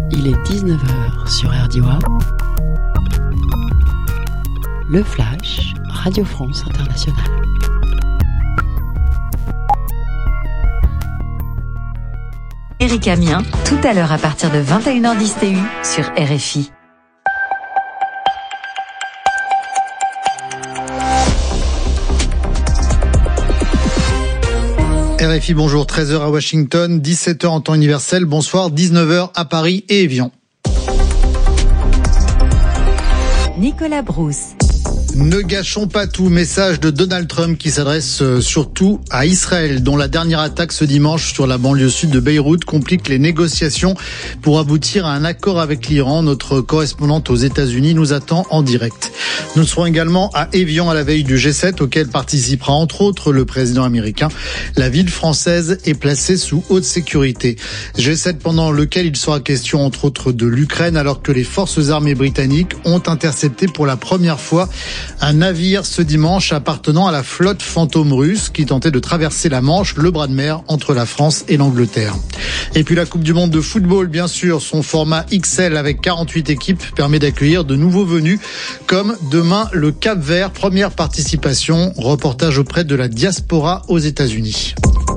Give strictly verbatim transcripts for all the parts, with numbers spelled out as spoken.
Il est dix-neuf heures sur R D I. Le Flash, Radio France Internationale. Éric Amiens, tout à l'heure à partir de vingt et une heures dix T U sur R F I. R F I, bonjour, treize heures à Washington, dix-sept heures en temps universel, bonsoir, dix-neuf heures à Paris et Évian. Nicolas Brousse. Ne gâchons pas tout, message de Donald Trump qui s'adresse surtout à Israël, dont la dernière attaque ce dimanche sur la banlieue sud de Beyrouth complique les négociations pour aboutir à un accord avec l'Iran. Notre correspondante aux États-Unis nous attend en direct. Nous serons également à Évian à la veille du G sept, auquel participera entre autres le président américain. La ville française est placée sous haute sécurité. G sept pendant lequel il sera question entre autres de l'Ukraine, alors que les forces armées britanniques ont intercepté pour la première fois un navire ce dimanche appartenant à la flotte fantôme russe qui tentait de traverser la Manche, le bras de mer entre la France et l'Angleterre. Et puis la Coupe du Monde de football, bien sûr, son format X L avec quarante-huit équipes permet d'accueillir de nouveaux venus, comme demain le Cap-Vert, première participation, reportage auprès de la diaspora aux États-Unis.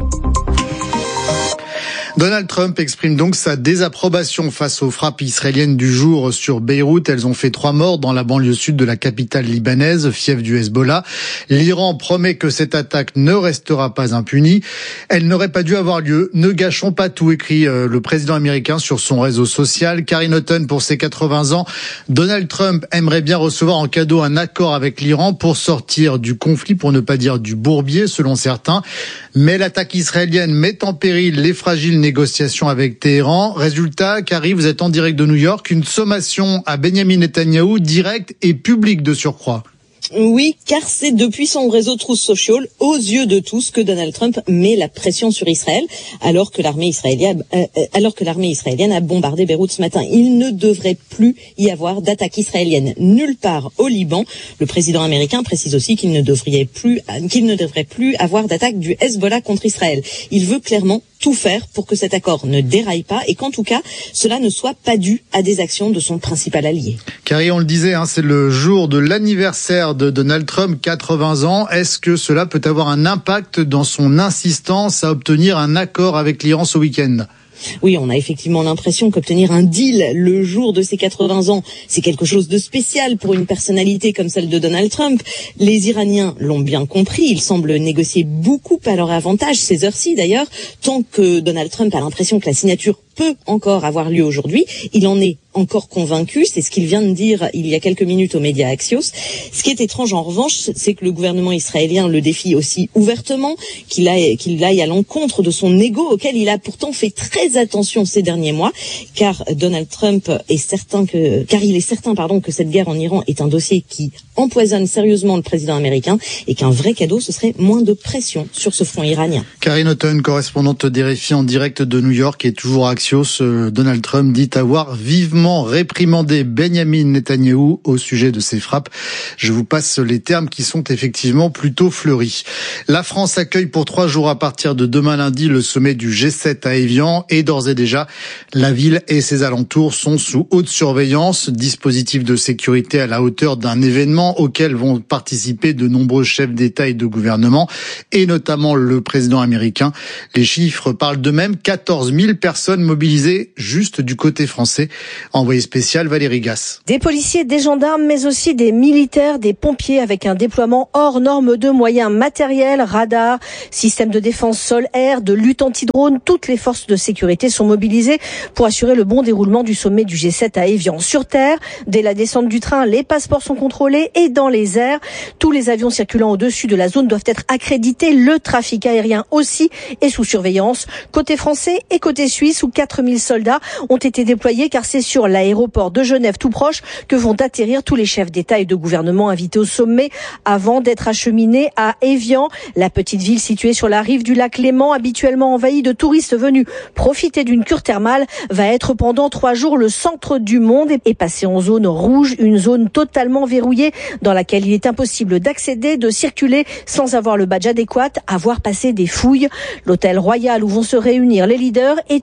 Donald Trump exprime donc sa désapprobation face aux frappes israéliennes du jour sur Beyrouth. Elles ont fait trois morts dans la banlieue sud de la capitale libanaise, fief du Hezbollah. L'Iran promet que cette attaque ne restera pas impunie. Elle n'aurait pas dû avoir lieu. Ne gâchons pas tout, écrit le président américain sur son réseau social. Karine Houghton, pour ses quatre-vingts ans, Donald Trump aimerait bien recevoir en cadeau un accord avec l'Iran pour sortir du conflit, pour ne pas dire du bourbier, selon certains. Mais l'attaque israélienne met en péril les fragiles négociations avec Téhéran. Résultat, Carrie, vous êtes en direct de New York, une sommation à Benyamin Netanyahou, directe et publique de surcroît. Oui, car c'est depuis son réseau Truth Social, aux yeux de tous, que Donald Trump met la pression sur Israël, alors que l'armée israélienne, euh, alors que l'armée israélienne a bombardé Beyrouth ce matin. Il ne devrait plus y avoir d'attaque israélienne nulle part au Liban. Le président américain précise aussi qu'il ne devrait plus, qu'il ne devrait plus avoir d'attaque du Hezbollah contre Israël. Il veut clairement tout faire pour que cet accord ne déraille pas et qu'en tout cas, cela ne soit pas dû à des actions de son principal allié. Carrie, on le disait, hein, c'est le jour de l'anniversaire de Donald Trump, quatre-vingts ans. Est-ce que cela peut avoir un impact dans son insistance à obtenir un accord avec l'Iran ce week-end ? Oui, on a effectivement l'impression qu'obtenir un deal le jour de ses quatre-vingts ans, c'est quelque chose de spécial pour une personnalité comme celle de Donald Trump. Les Iraniens l'ont bien compris, ils semblent négocier beaucoup à leur avantage, ces heures-ci d'ailleurs, tant que Donald Trump a l'impression que la signature peut encore avoir lieu aujourd'hui. Il en est encore convaincu, c'est ce qu'il vient de dire il y a quelques minutes aux médias Axios. Ce qui est étrange en revanche, c'est que le gouvernement israélien le défie aussi ouvertement, qu'il aille, qu'il aille à l'encontre de son ego auquel il a pourtant fait très attention ces derniers mois, car Donald Trump est certain que, car il est certain, pardon, que cette guerre en Iran est un dossier qui empoisonne sérieusement le président américain et qu'un vrai cadeau, ce serait moins de pression sur ce front iranien. Karine Houghton, correspondante d'R F I en direct de New York, et toujours à Axios. Donald Trump dit avoir vivement réprimandé Benyamin Netanyahou au sujet de ces frappes. Je vous passe les termes qui sont effectivement plutôt fleuris. La France accueille pour trois jours à partir de demain lundi le sommet du G sept à Évian, et d'ores et déjà, la ville et ses alentours sont sous haute surveillance. Dispositif de sécurité à la hauteur d'un événement auquel vont participer de nombreux chefs d'État et de gouvernement, et notamment le président américain. Les chiffres parlent d'eux-mêmes, quatorze mille personnes mobilisées juste du côté français. Envoyé spécial Valérie Gasse. Des policiers, des gendarmes, mais aussi des militaires, des pompiers avec un déploiement hors norme de moyens matériels, radars, systèmes de défense sol-air, de lutte anti-drone. Toutes les forces de sécurité sont mobilisées pour assurer le bon déroulement du sommet du G sept à Évian. Sur terre, dès la descente du train, les passeports sont contrôlés, et dans les airs, tous les avions circulant au-dessus de la zone doivent être accrédités. Le trafic aérien aussi est sous surveillance, côté français et côté suisse, où quatre mille soldats ont été déployés, car c'est sur l'aéroport de Genève tout proche que vont atterrir tous les chefs d'État et de gouvernement invités au sommet avant d'être acheminés à Évian, la petite ville située sur la rive du lac Léman, habituellement envahie de touristes venus profiter d'une cure thermale, va être pendant trois jours le centre du monde et passer en zone rouge, une zone totalement verrouillée dans laquelle il est impossible d'accéder, de circuler sans avoir le badge adéquat, avoir passé des fouilles. L'hôtel royal où vont se réunir les leaders est une bulle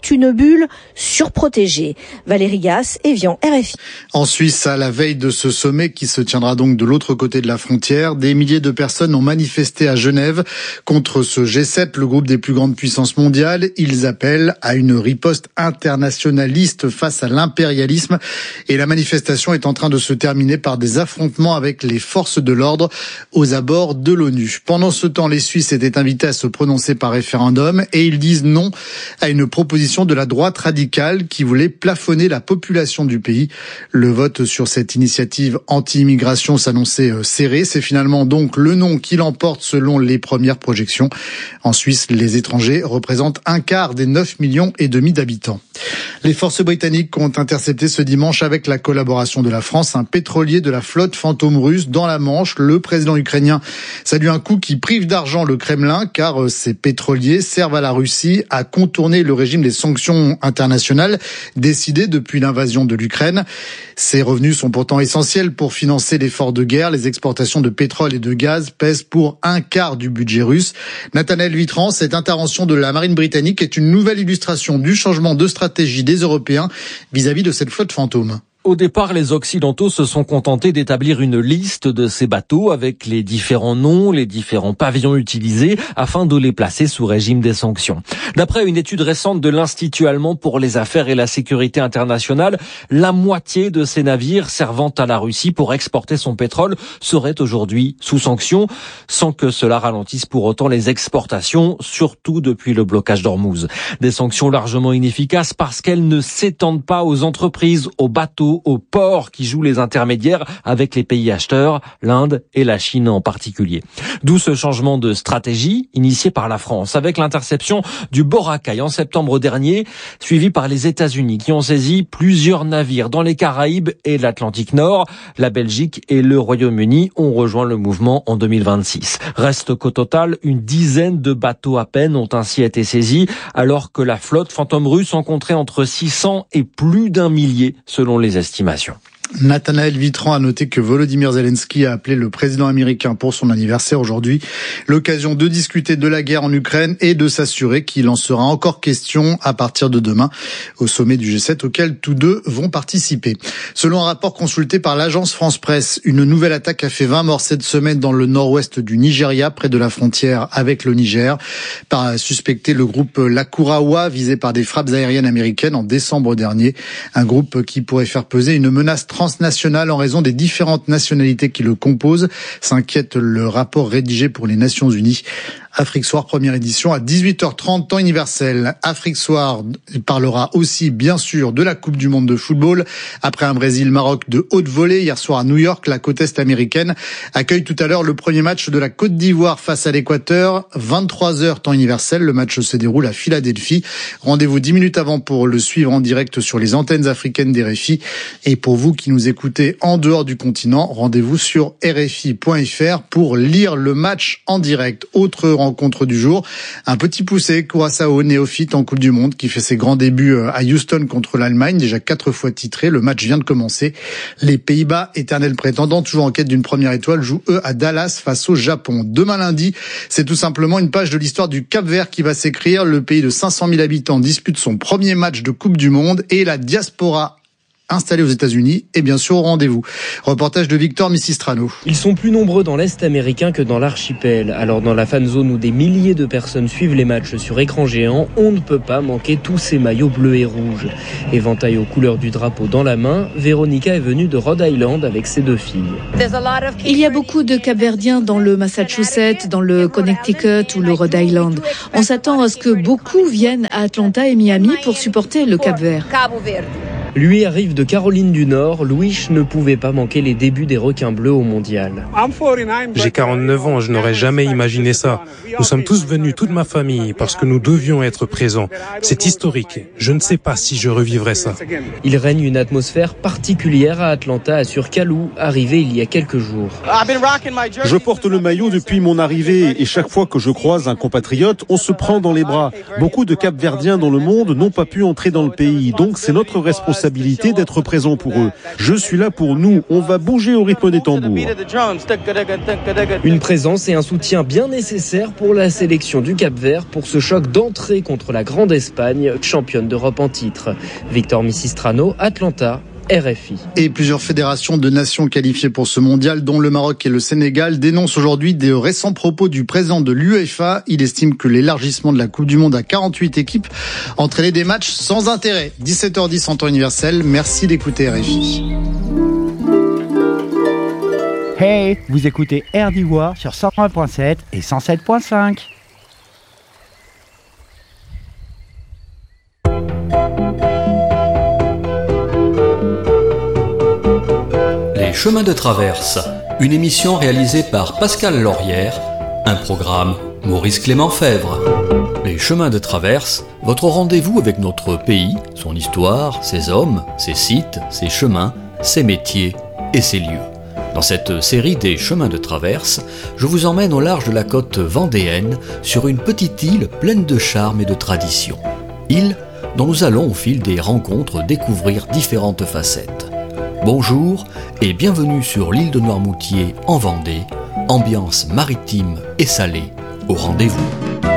bulle surprotégée. Valérie Gasse, Évian, R F I. En Suisse, à la veille de ce sommet qui se tiendra donc de l'autre côté de la frontière, des milliers de personnes ont manifesté à Genève contre ce G sept, le groupe des plus grandes puissances mondiales. Ils appellent à une riposte internationaliste face à l'impérialisme et la manifestation est en train de se terminer par des affrontements avec les forces de l'ordre aux abords de l'ONU. Pendant ce temps, les Suisses étaient invités à se prononcer par référendum et ils disent non à une proposition de la droite radicale qui voulait plafonner la population du pays. Le vote sur cette initiative anti-immigration s'annonçait serré. C'est finalement donc le non qui l'emporte selon les premières projections. En Suisse, les étrangers représentent un quart des neuf millions et demi d'habitants. Les forces britanniques ont intercepté ce dimanche avec la collaboration de la France un pétrolier de la flotte fantôme russe dans la Manche. Le président ukrainien salue un coup qui prive d'argent le Kremlin car ces pétroliers servent à la Russie à contourner le régime des sanctions internationales décidées depuis l'invasion de l'Ukraine. Ces revenus sont pourtant essentiels pour financer l'effort de guerre. Les exportations de pétrole et de gaz pèsent pour un quart du budget russe. Nathanaël Vitran, cette intervention de la marine britannique est une nouvelle illustration du changement de stratégie des Européens vis-à-vis de cette flotte fantôme. Au départ, les Occidentaux se sont contentés d'établir une liste de ces bateaux avec les différents noms, les différents pavillons utilisés afin de les placer sous régime des sanctions. D'après une étude récente de l'Institut allemand pour les affaires et la sécurité internationale, la moitié de ces navires servant à la Russie pour exporter son pétrole seraient aujourd'hui sous sanctions, sans que cela ralentisse pour autant les exportations, surtout depuis le blocage d'Ormuz. Des sanctions largement inefficaces parce qu'elles ne s'étendent pas aux entreprises, aux bateaux, aux ports qui jouent les intermédiaires avec les pays acheteurs, l'Inde et la Chine en particulier. D'où ce changement de stratégie initié par la France avec l'interception du Boracay en septembre dernier, suivi par les États-Unis qui ont saisi plusieurs navires dans les Caraïbes et l'Atlantique Nord. La Belgique et le Royaume-Uni ont rejoint le mouvement en deux mille vingt-six. Reste qu'au total, une dizaine de bateaux à peine ont ainsi été saisis, alors que la flotte fantôme russe en compterait entre six cents et plus d'un millier selon les estimations. Nathanaël Vitran a noté que Volodymyr Zelensky a appelé le président américain pour son anniversaire aujourd'hui. L'occasion de discuter de la guerre en Ukraine et de s'assurer qu'il en sera encore question à partir de demain au sommet du G sept auquel tous deux vont participer. Selon un rapport consulté par l'agence France Presse, une nouvelle attaque a fait vingt morts cette semaine dans le nord-ouest du Nigeria, près de la frontière avec le Niger. Par suspecter le groupe Lakurawa, visé par des frappes aériennes américaines en décembre dernier. Un groupe qui pourrait faire peser une menace transnationale en raison des différentes nationalités qui le composent, s'inquiète le rapport rédigé pour les Nations Unies. Afrique Soir, première édition à dix-huit heures trente, temps universel. Afrique Soir parlera aussi, bien sûr, de la Coupe du Monde de football. Après un Brésil-Maroc de haute volée, hier soir à New York, la côte est américaine accueille tout à l'heure le premier match de la Côte d'Ivoire face à l'Équateur. vingt-trois heures, temps universel. Le match se déroule à Philadelphie. Rendez-vous dix minutes avant pour le suivre en direct sur les antennes africaines d'R F I. Et pour vous qui nous écoutez en dehors du continent, rendez-vous sur R F I point F R pour lire le match en direct. Autre rencontre du jour, un petit poussé, Curaçao, néophyte en Coupe du Monde, qui fait ses grands débuts à Houston contre l'Allemagne, déjà quatre fois titré. Le match vient de commencer. Les Pays-Bas, éternels prétendants, toujours en quête d'une première étoile, jouent eux à Dallas face au Japon. Demain lundi, c'est tout simplement une page de l'histoire du Cap-Vert qui va s'écrire. Le pays de cinq cent mille habitants dispute son premier match de Coupe du Monde et la diaspora installés aux États-Unis et bien sûr au rendez-vous. Reportage de Victor Missistrano. Ils sont plus nombreux dans l'Est américain que dans l'archipel. Alors dans la fan zone où des milliers de personnes suivent les matchs sur écran géant, on ne peut pas manquer tous ces maillots bleus et rouges. Éventail aux couleurs du drapeau dans la main, Véronica est venue de Rhode Island avec ses deux filles. Il y a beaucoup de Cap-Verdiens dans le Massachusetts, dans le Connecticut ou le Rhode Island. On s'attend à ce que beaucoup viennent à Atlanta et Miami pour supporter le Cap-Vert. Lui arrive de Caroline du Nord. Louis ne pouvait pas manquer les débuts des requins bleus au mondial. J'ai quarante-neuf ans, je n'aurais jamais imaginé ça. Nous sommes tous venus, toute ma famille, parce que nous devions être présents. C'est historique. Je ne sais pas si je revivrai ça. Il règne une atmosphère particulière à Atlanta, assure Kalou, arrivé il y a quelques jours. Je porte le maillot depuis mon arrivée et chaque fois que je croise un compatriote, on se prend dans les bras. Beaucoup de Cap-Verdiens dans le monde n'ont pas pu entrer dans le pays, donc c'est notre responsabilité responsabilité d'être présent pour eux. Je suis là pour nous, on va bouger au rythme des tambours. Une présence et un soutien bien nécessaires pour la sélection du Cap-Vert pour ce choc d'entrée contre la Grande Espagne, championne d'Europe en titre. Victor Missistrano, Atlanta, R F I. Et plusieurs fédérations de nations qualifiées pour ce mondial, dont le Maroc et le Sénégal, dénoncent aujourd'hui des récents propos du président de l'UEFA. Il estime que l'élargissement de la Coupe du Monde à quarante-huit équipes entraînait des matchs sans intérêt. dix-sept heures dix en temps universel. Merci d'écouter R F I. Hey, vous écoutez R d'Ivoire sur cent un virgule sept et cent sept virgule cinq. Les chemins de traverse, une émission réalisée par Pascal Laurière, un programme Maurice Clément Fèvre. Les chemins de traverse, votre rendez-vous avec notre pays, son histoire, ses hommes, ses sites, ses chemins, ses métiers et ses lieux. Dans cette série des chemins de traverse, je vous emmène au large de la côte vendéenne sur une petite île pleine de charme et de tradition. Île dont nous allons au fil des rencontres découvrir différentes facettes. Bonjour et bienvenue sur l'île de Noirmoutier en Vendée, ambiance maritime et salée au rendez-vous.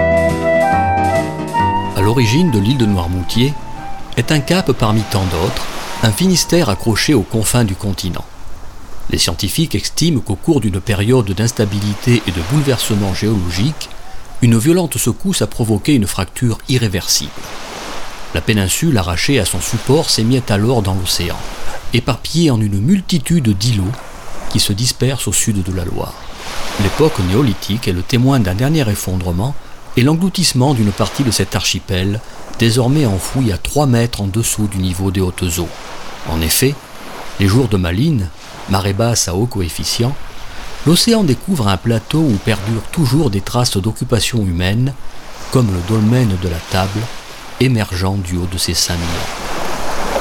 À l'origine de l'île de Noirmoutier est un cap parmi tant d'autres, un Finistère accroché aux confins du continent. Les scientifiques estiment qu'au cours d'une période d'instabilité et de bouleversement géologique, une violente secousse a provoqué une fracture irréversible. La péninsule arrachée à son support s'émiette alors dans l'océan, éparpillée en une multitude d'îlots qui se dispersent au sud de la Loire. L'époque néolithique est le témoin d'un dernier effondrement et l'engloutissement d'une partie de cet archipel, désormais enfoui à trois mètres en dessous du niveau des hautes eaux. En effet, les jours de Malines, marée basse à haut coefficient, l'océan découvre un plateau où perdurent toujours des traces d'occupation humaine, comme le dolmen de la Table, émergeant du haut de ses cinq mille ans.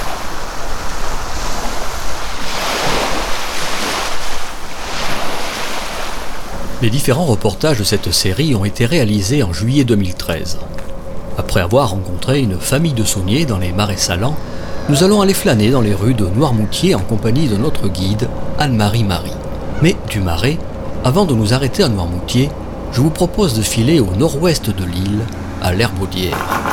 Les différents reportages de cette série ont été réalisés en juillet deux mille treize. Après avoir rencontré une famille de sauniers dans les marais salants, nous allons aller flâner dans les rues de Noirmoutier en compagnie de notre guide, Anne-Marie Marie. Mais du marais, avant de nous arrêter à Noirmoutier, je vous propose de filer au nord-ouest de l'île, à l'Herbaudière.